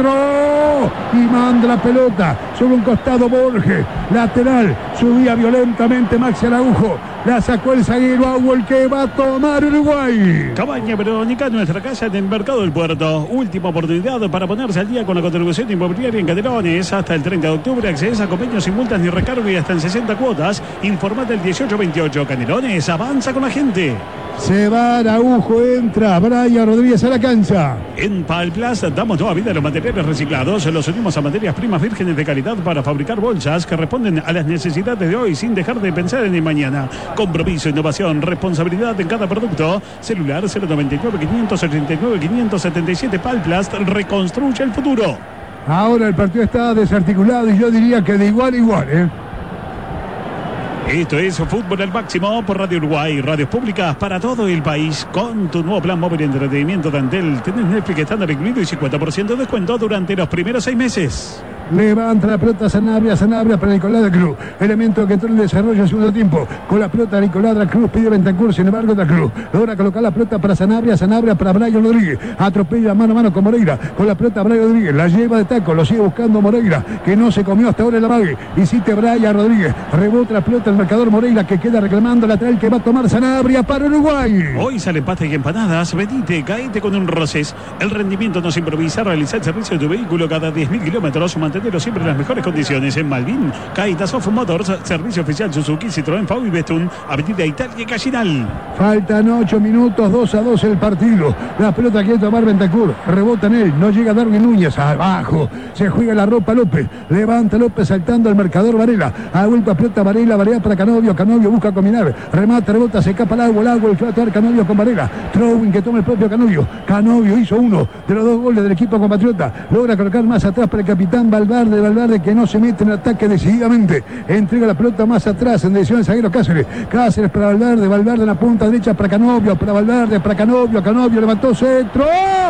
centro y manda la pelota sobre un costado Borges, lateral, subía violentamente Maxi Araujo, la sacó el zaguero Agüel, que va a tomar Uruguay. Cabaña Verónica, nuestra casa en el Mercado del Puerto. Última oportunidad para ponerse al día con la contribución inmobiliaria en Canelones. Hasta el treinta de octubre accedes a convenios sin multas ni recargo y hasta en sesenta cuotas. Informate el dieciocho veintiocho. Canelones, avanza con la gente. Se va Araujo, entra Brian Rodríguez a la cancha. En Palplas damos nueva vida a los materiales reciclados. Los unimos a materias primas vírgenes de calidad para fabricar bolsas que responden a las necesidades de hoy sin dejar de pensar en el mañana. Compromiso, innovación, responsabilidad en cada producto. Celular cero noventa y nueve, quinientos ochenta y nueve, quinientos setenta y siete. Palplas reconstruye el futuro. Ahora el partido está desarticulado y yo diría que de igual a igual, ¿eh? Esto es Fútbol al Máximo por Radio Uruguay, radios públicas para todo el país. Con tu nuevo plan móvil de entretenimiento de Antel, tenés Netflix estándar incluido y cincuenta por ciento de descuento durante los primeros seis meses. Levanta la pelota Sanabria, Sanabria para Nicolás de la Cruz. Elemento que entró en desarrollo en segundo tiempo. Con la pelota Nicolás de la Cruz, pide Bentancur, sin embargo de la Cruz. Logra colocar la pelota para Sanabria, Sanabria para Brian Rodríguez. Atropella mano a mano con Moreira. Con la pelota Brian Rodríguez, la lleva de taco, lo sigue buscando Moreira, que no se comió hasta ahora el amague. Insiste Brian Rodríguez. Rebota la pelota el marcador Moreira, que queda reclamando lateral que va a tomar Sanabria para Uruguay. Hoy salen pastas y empanadas. Venite, caete con un Roces. El rendimiento no se improvisa. Realizar el servicio de tu vehículo cada diez mil kilómetros. Mantenerlo siempre en las mejores condiciones. En Malvin, Caitas Off Motors, servicio oficial Suzuki, Citroën, Fau y Bestun, Avenida Italia y Gallinal. Faltan ocho minutos, dos a dos el partido. La pelota quiere tomar Bentancur, rebota en él, no llega Darwin Núñez, abajo, se juega la ropa López, levanta López saltando al marcador Varela, ha vuelto a pelota Varela, Varela para Canovio, Canovio busca combinar, remata, rebota, se escapa al agua, el agua, el que va a tomar Canovio con Varela, Trowin que toma el propio Canovio, Canovio hizo uno de los dos goles del equipo compatriota, logra colocar más atrás para el capitán Valverde, Valverde que no se mete en el ataque decididamente, entrega la pelota más atrás en dirección del zaguero Cáceres, Cáceres para Valverde, Valverde en la punta derecha para Canovio, para Valverde, para Canovio, Canovio levantó centro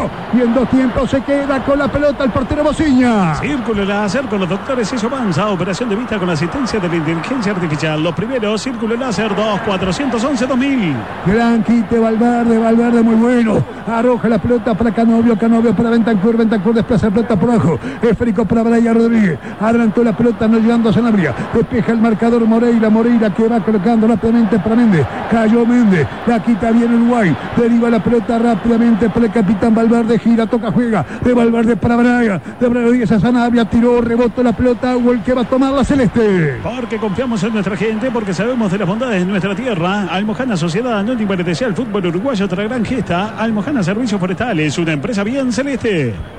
y en dos tiempos se queda con la pelota el portero Bociña. Círculo láser con los doctores Eso Manza, operación de vista con asistencia de la inteligencia artificial. Los primeros, Círculo láser dos cuatrocientos once dos mil. Gran quite Valverde, Valverde muy bueno, arroja la pelota para Canovio, Canovio para Bentancur, Bentancur desplaza la pelota por abajo, esférico para Brian Rodríguez, adelantó la pelota no llegando a Sanabria, despeja el marcador Moreira, Moreira que va colocando rápidamente para Méndez, cayó Méndez, la quita bien Uruguay, deriva la pelota rápidamente para el capitán Valverde, gira, toca, juega, de Valverde para Braga, de Braga Rodríguez a Sanabria, tiró, rebotó la pelota, el que va a tomar la celeste. Porque confiamos en nuestra gente, porque sabemos de las bondades de nuestra tierra. Almojana Sociedad Anónima pertenece al fútbol uruguayo, otra gran gesta. Almojana Servicios Forestales, una empresa bien celeste.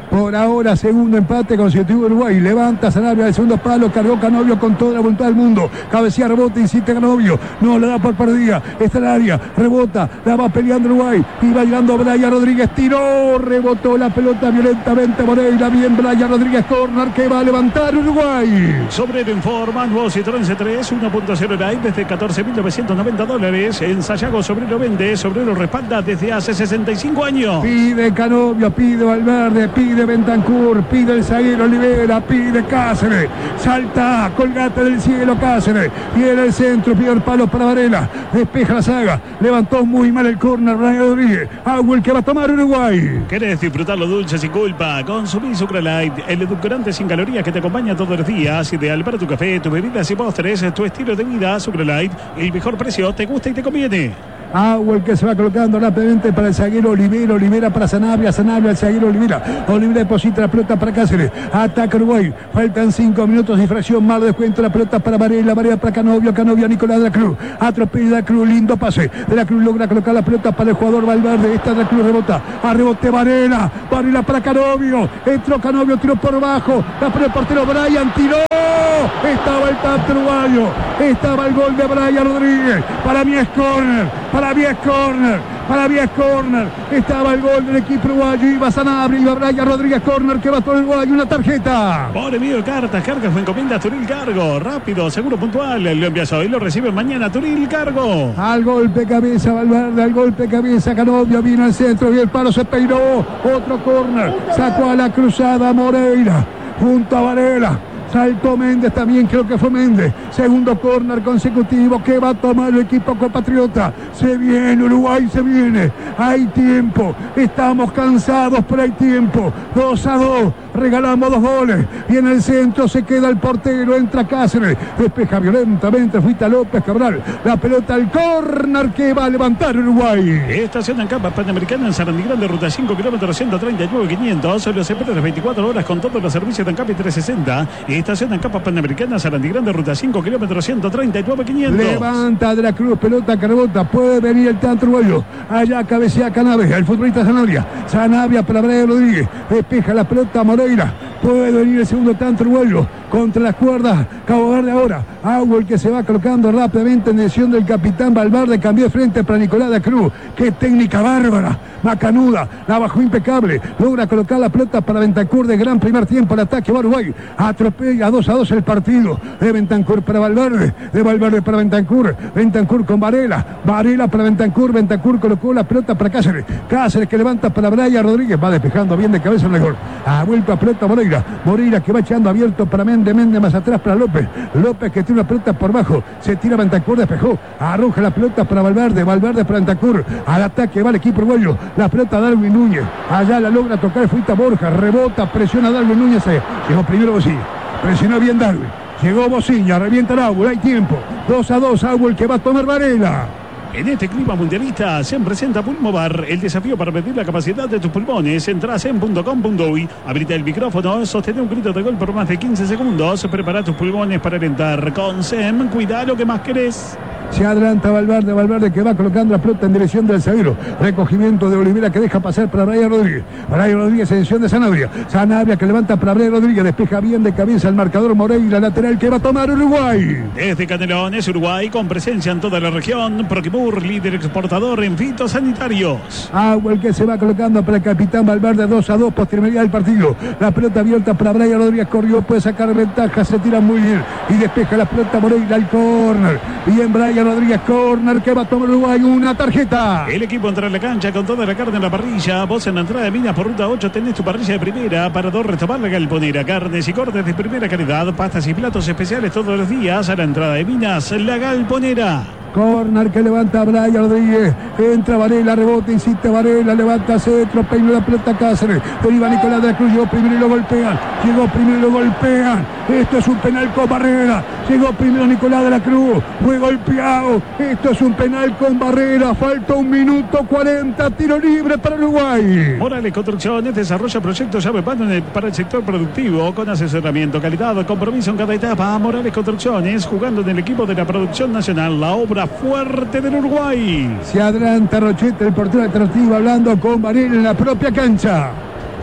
Por ahora, segundo empate consecutivo Uruguay. Levanta Sanabria del segundo palo. Cargó Canovio con toda la voluntad del mundo. Cabecea, rebota, insiste Canovio. No la da por perdida. Está en el área. Rebota. La va peleando Uruguay. Y va llegando Brian Rodríguez. Tiró. Rebotó la pelota violentamente. Moreira. Bien Brian Rodríguez. Corner que va a levantar Uruguay. Sobrero informa. Nuevo Citroën C tres uno punto cero Light desde catorce mil novecientos noventa dólares. En Sayago Sobrero vende. Sobrero respalda desde hace sesenta y cinco años. Pide Canovio. Pide Valverde. Pide Bentancur, pide el zaguero Olivera, pide Cáceres, salta, colgate del cielo Cáceres, viene el centro, pide el palo para Varela, despeja la saga, levantó muy mal el córner Brian Rodríguez, agua el que va a tomar Uruguay. ¿Querés disfrutar lo dulce sin culpa? Consumí Sucralite, el edulcorante sin calorías que te acompaña todos los días, ideal para tu café, tus bebidas y postres, tu estilo de vida. Sucralite, el mejor precio, te gusta y te conviene. Agua el que se va colocando rápidamente para el zaguero Olivera, Olivera para Sanabria, Sanabria el zaguero Olivera, Olivera deposita la pelota para Cáceres, ataca Uruguay, faltan cinco minutos y fracción más, descuento la pelota para Varela, Varela para Canovio, Canovio Nicolás de la Cruz, atropella de la Cruz, lindo pase, de la Cruz logra colocar la pelota para el jugador Valverde, esta de la Cruz rebota, a rebote Varela, Varela para Canovio, entró Canovio, tiró por bajo, la pone el portero Brian, tiró, estaba el tanto uruguayo, estaba el gol de Brian Rodríguez, para mí es córner, para mí es córner, para mí es córner, estaba el gol del equipo uruguayo, iba Sanabria, iba Brian Rodríguez, córner que va todo el Uruguay, una tarjeta. Por envío de cartas, cargas fue encomienda Turil Cargo, rápido, seguro, puntual, lo envías hoy, lo recibe mañana Turil Cargo. Al golpe cabeza Valverde, al golpe cabeza Canovio, vino al centro y el palo se peinó, otro córner, sacó a la cruzada Moreira, junto a Varela. Saltó Méndez también, creo que fue Méndez. Segundo córner consecutivo que va a tomar el equipo compatriota. Se viene Uruguay, se viene. Hay tiempo. Estamos cansados, pero hay tiempo. dos a dos. Regalamos dos goles. Y en el centro se queda el portero. Entra Cáceres. Despeja violentamente. Fuita López Cabral. La pelota al córner que va a levantar Uruguay. Estación en Campa Panamericana en Sarandí Grande, ruta cinco kilómetros ciento treinta y nueve quinientos. Los de veinticuatro horas con todos los servicios de Ancapi trescientos sesenta. Estación en Campa Panamericana, Sarandí Grande, ruta cinco kilómetros ciento treinta y nueve quinientos. Levanta de la Cruz, pelota que rebota. Puede venir el tanto uruguayo. Allá cabecea Canaves, el futbolista Sanabria. Sanabria para Brian Rodríguez. Despeja la pelota Moreira. Puede venir el segundo tanto uruguayo. Contra las cuerdas, Cabo Verde ahora. Agua el que se va colocando rápidamente en dirección del capitán Valverde. Cambió de frente para Nicolás de Cruz. Qué técnica bárbara. Macanuda, la bajó impecable. Logra colocar la pelota para Bentancur de gran primer tiempo. El ataque va Uruguay. Atropella dos a dos el partido. De Bentancur para Valverde. De Valverde para Bentancur. Bentancur con Varela. Varela para Bentancur. Bentancur colocó la pelota para Cáceres. Cáceres que levanta para Brian Rodríguez. Va despejando bien de cabeza en el gol. Ha vuelto a pelota Moreira. Moreira que va echando abierto para Méndez. Méndez más atrás para López. López que tiene una pelota por bajo. Se tira Bentancur, despejó. Arroja la pelota para Valverde. Valverde para Bentancur. Al ataque va el equipo uruguayo. La pelota Darwin Núñez. Allá la logra tocar Fuita Borja. Rebota, presiona Darwin Núñez. Llegó primero Bocilla. Presionó bien Darwin. Llegó Bocilla. Revienta el Augur. Hay tiempo. dos a dos. Augur que va a tomar Varela. En este clima mundialista se presenta Pulmovar, el desafío para medir la capacidad de tus pulmones. Entrás en punto com punto uy, habilita el micrófono, sostener un grito de gol por más de quince segundos, prepara tus pulmones para alentar. Con S E M, cuida lo que más querés. Se adelanta Valverde, Valverde que va colocando la pelota en dirección del zaguero. Recogimiento de Olivera que deja pasar para Brian Rodríguez. Brian Rodríguez en dirección de Sanabria. Sanabria que levanta para Brian Rodríguez. Despeja bien de cabeza el marcador Moreira, lateral que va a tomar Uruguay. Desde Canelones, Uruguay, con presencia en toda la región. Proquimur, líder exportador en fitosanitarios. Agua el que se va colocando para el capitán Valverde. dos a dos, posterioridad del partido. La pelota abierta para Brian Rodríguez. Corrió, puede sacar ventaja. Se tira muy bien. Y despeja la pelota Moreira al córner. Bien Brian Rodríguez, córner que va a tomar Uruguay, una tarjeta. El equipo entra en la cancha con toda la carne en la parrilla. Vos en la entrada de Minas por ruta ocho tenés tu parrilla de primera. Para dos restaurar la Galponera. Carnes y cortes de primera calidad. Pastas y platos especiales todos los días. A la entrada de Minas, la Galponera. Corner que levanta Brian Rodríguez. Entra Varela, rebote, insiste Varela, levanta centro, peina la pelota Cáceres. Deriva Nicolás de la Cruz, llegó primero y lo golpean. Llegó primero y lo golpean. Esto es un penal con Barrera. Llegó primero Nicolás de la Cruz. Fue golpeado. Esto es un penal con Barrera. Falta un minuto cuarenta. Tiro libre para Uruguay. Morales Construcciones desarrolla proyectos llave para el sector productivo con asesoramiento, calidad, compromiso en cada etapa. Morales Construcciones jugando en el equipo de la producción nacional. La obra fuerte del Uruguay. Se adelanta Rochete, el portero alternativo, hablando con Varela en la propia cancha.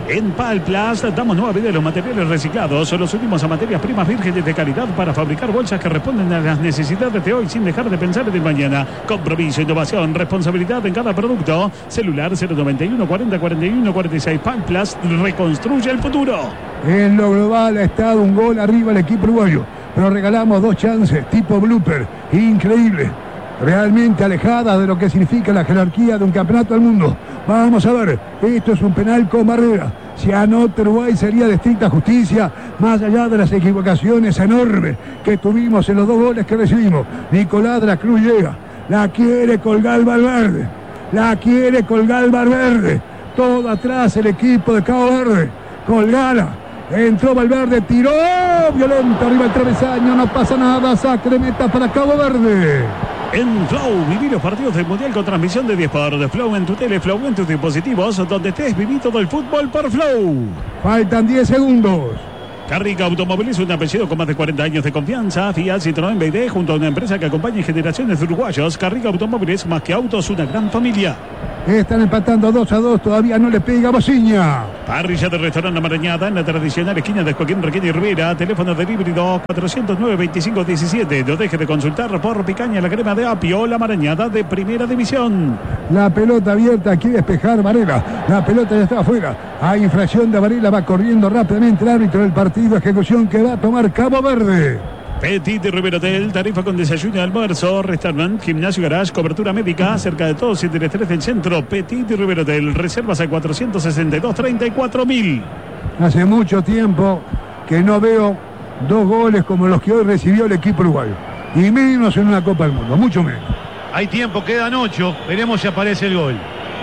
En Palplast damos nueva vida a los materiales reciclados. Son los últimos a materias primas vírgenes de calidad para fabricar bolsas que responden a las necesidades de hoy sin dejar de pensar en el mañana. Compromiso, innovación, responsabilidad en cada producto. Celular cero noventa y uno cuarenta cuarenta y uno cuarenta y seis. Palplast reconstruye el futuro. En lo global ha estado un gol arriba el equipo uruguayo, pero regalamos dos chances tipo blooper. Increíble. Realmente alejada de lo que significa la jerarquía de un campeonato del mundo. Vamos a ver, esto es un penal con barrera. Si anota Uruguay sería de estricta justicia, más allá de las equivocaciones enormes que tuvimos en los dos goles que recibimos. Nicolás de la Cruz llega, la quiere colgar Valverde, la quiere colgar Valverde. Todo atrás el equipo de Cabo Verde, colgala. Entró Valverde, tiró, violento arriba el travesaño, no pasa nada, saque de meta para Cabo Verde. En Flow, viví los partidos del Mundial con transmisión de diez por de Flow en tu tele, Flow en tus dispositivos, donde estés, viví todo el fútbol por Flow. Faltan diez segundos. Carrica Automóviles, un apellido con más de cuarenta años de confianza. Fiat, Citroën, B D, junto a una empresa que acompaña generaciones de uruguayos. Carrica Automóviles, más que autos, una gran familia. Están empatando dos a dos, todavía no le pega Bociña. Parrilla de restaurante Marañada en la tradicional esquina de Joaquín Requena y Rivera. Teléfono del híbrido cuatrocientos nueve veinticinco diecisiete. No deje de consultar por Picaña la crema de apio, la Marañada de primera división. La pelota abierta, quiere despejar Varela. La pelota ya está afuera. Hay infracción de Varela, va corriendo rápidamente el árbitro del partido. Ejecución que va a tomar Cabo Verde. Petit y Rivera Hotel, tarifa con desayuno y almuerzo, restaurante, gimnasio, garage, cobertura médica, cerca de todo, siete tres del centro. Petit y Rivera Hotel, reservas al cuatrocientos sesenta y dos treinta y cuatro mil. Hace mucho tiempo que no veo dos goles como los que hoy recibió el equipo uruguayo. Y menos en una Copa del Mundo, mucho menos. Hay tiempo, quedan ocho, veremos si aparece el gol.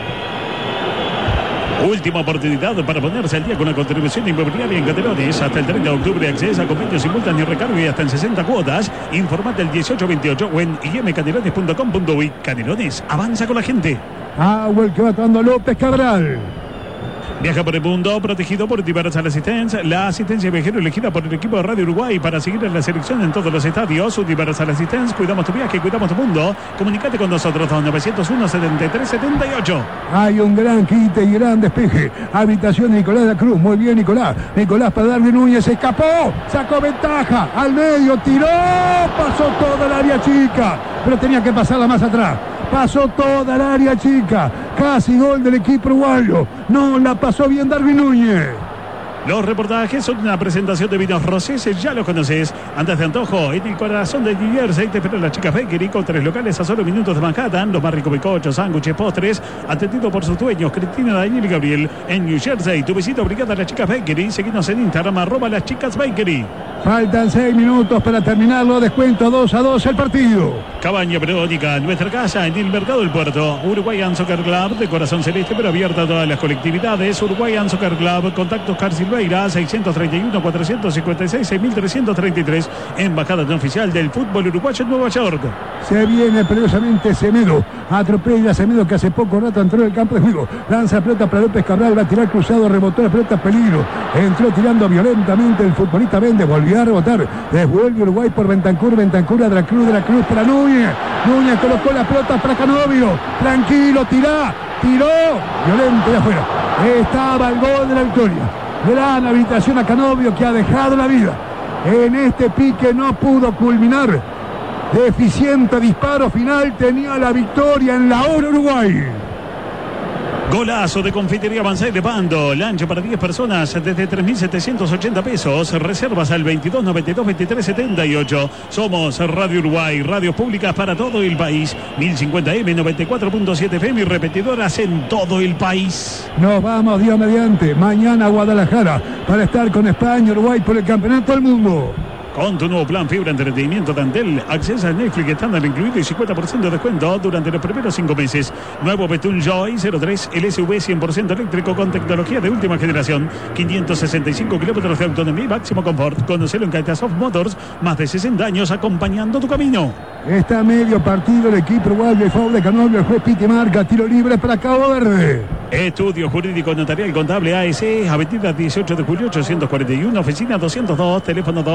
Última oportunidad para ponerse al día con la contribución inmobiliaria en Canelones. Hasta el treinta de octubre accesa a convenios simultáneos, recargo y hasta en sesenta cuotas. Informate al dieciocho veintiocho o en i m canelones punto com punto uy. Canelones, avanza con la gente. Agua el que va tomando López Cabral. Viaja por el mundo, protegido por Universal Assistance, la asistencia viajero elegida por el equipo de Radio Uruguay para seguir en la selección en todos los estadios. Universal Assistance, cuidamos tu viaje, cuidamos tu mundo. Comunicate con nosotros, dos nueve cero uno, setenta y tres setenta y ocho. Hay un gran quite y gran despeje. Habitación de Nicolás de la Cruz, muy bien Nicolás. Nicolás para Darwin Núñez, escapó, sacó ventaja, al medio, tiró, pasó toda el área chica, pero tenía que pasarla más atrás. Pasó toda el área chica, casi gol del equipo uruguayo. No la pasó bien Darwin Núñez. Los reportajes son una presentación de vinos Rosés, ya los conoces. Andas de antojo, en el corazón de New Jersey te esperan las chicas Bakery con tres locales a solo minutos de Manhattan. Los más ricos bizcochos, sándwiches, postres, atendido por sus dueños, Cristina, Daniel y Gabriel. En New Jersey, tu visita obligada a las chicas Bakery. Seguinos en Instagram, arroba las chicas Bakery. Faltan seis minutos para terminarlo. Descuento dos a dos el partido. Cabaña Verónica, nuestra casa en el Mercado del Puerto. Uruguayan Soccer Club, de corazón celeste, pero abierta a todas las colectividades. Uruguayan Soccer Club, contactos Car Silveira, seiscientos treinta y uno, cuatrocientos cincuenta y seis, seis mil trescientos treinta y tres. Embajada no oficial del fútbol uruguayo en Nueva York. Se viene peligrosamente Semedo. Atropella a Semedo, que hace poco rato entró en el campo de juego. Lanza pelota para López Cabral, va a tirar cruzado, rebotó la pelota, peligro. Entró tirando violentamente el futbolista Méndez, volvió a rebotar. Devuelve Uruguay por Bentancur, Bentancur a de la Cruz, de la Cruz para Núñez. Núñez colocó la pelota para Canovio. Tranquilo, tirá, tiró. Violento de afuera. Estaba el gol de la victoria. Gran habilitación a Canovio, que ha dejado la vida. En este pique no pudo culminar. Deficiente disparo final, tenía la victoria en la hora Uruguay. Golazo de Confitería Banzai de Pando. Lancha para diez personas desde tres mil setecientos ochenta pesos. Reservas al veintidós noventa y dos veintitrés setenta y ocho. Somos Radio Uruguay, radios públicas para todo el país. mil cincuenta eme, noventa y cuatro punto siete F M y repetidoras en todo el país. Nos vamos, Dios mediante, mañana a Guadalajara para estar con España, Uruguay por el Campeonato del Mundo. Con tu nuevo plan fibra entretenimiento de Antel, accesa a Netflix estándar incluido y cincuenta por ciento de descuento durante los primeros cinco meses. Nuevo Betún Joy cero tres L S V cien por ciento eléctrico con tecnología de última generación. quinientos sesenta y cinco kilómetros de autonomía y máximo confort. Conocelo en Caetasoft Motors, más de sesenta años acompañando tu camino. Está a medio partido el equipo uruguayo, el foul de Canovio, el juez Piti marca, tiro libre para Cabo Verde. Estudio Jurídico Notarial Contable A S, avenida dieciocho de julio ochocientos cuarenta y uno, oficina doscientos dos, teléfono dos nueve cero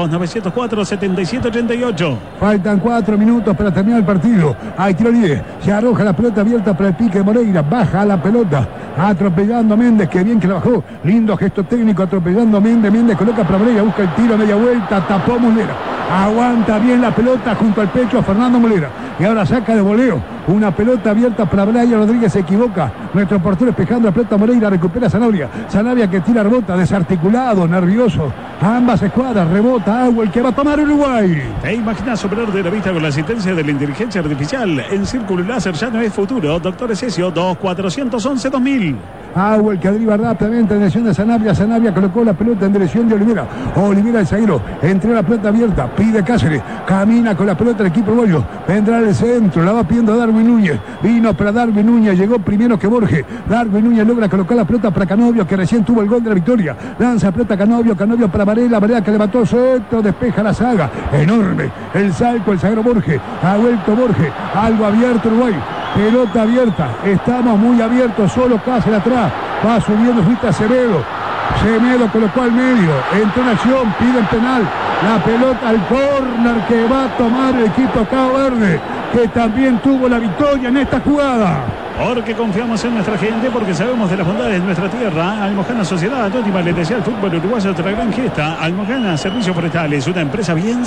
cuatro cuatro, setenta y siete ochenta y ocho. Faltan cuatro minutos para terminar el partido. Hay tiro libre. Se arroja la pelota abierta para el pique de Moreira. Baja la pelota. Atropellando a Méndez. Qué bien que la bajó. Lindo gesto técnico atropellando a Méndez. Méndez coloca para Moreira. Busca el tiro a media vuelta. Tapó Molera. Aguanta bien la pelota junto al pecho a Fernando Molera. Y ahora saca de voleo. Una pelota abierta para Brian Rodríguez. Se equivoca. Nuestro portero espejando la pelota. Moreira recupera a Sanabria. Sanabria que tira, rebota. Desarticulado, nervioso. A ambas escuadras. Rebota Agua, el que va a tomar Uruguay. ¿Te imaginas superar de la vista con la asistencia de la inteligencia artificial? En Círculo Láser ya no es futuro. Doctor Esesio, dos cuatro once dos mil. Agua, el que deriva rápidamente en dirección de Sanabria. Sanabria colocó la pelota en dirección de Olivera. Olivera, el zaguero. Entró la pelota abierta. Pide Cáceres. Camina con la pelota el equipo uruguayo. Vendrá al centro. La va pidiendo Darwin Núñez. Vino para Darwin Núñez. Llegó primero que Borges. Darwin Núñez logra colocar la pelota para Canovio, que recién tuvo el gol de la victoria. Lanza pelota Canovio. Canovio para Varela. Varela que levantó el centro. Despeja la saga. Enorme. El salto, el zaguero Borges. Ha vuelto Borges. Algo abierto Uruguay. Pelota abierta. Estamos muy abiertos. Solo Cáceres atrás. Va subiendo Fuiste Acevedo. Semedo colocó al medio. Entró en acción. Piden penal. La pelota al córner que va a tomar el equipo Cabo Verde, que también tuvo la victoria en esta jugada. Porque confiamos en nuestra gente, porque sabemos de las bondades de nuestra tierra. Almojana Sociedad Anónima le desea al fútbol uruguayo otra gran gesta. Almojana Servicios Forestales, una empresa bien